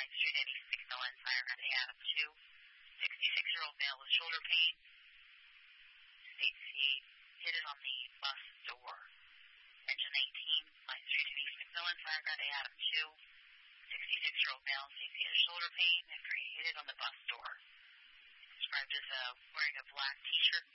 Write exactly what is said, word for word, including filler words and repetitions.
Line Street, eighty-six Milan, Fire on Adam two. sixty-six-year-old male with shoulder pain. States he hit it on the bus door. Engine eighteen, Line Street, eighty-six Milan, Fire on Adam two. sixty-six-year-old male states he had shoulder pain after he hit it on the bus door. Described as uh, wearing a black t-shirt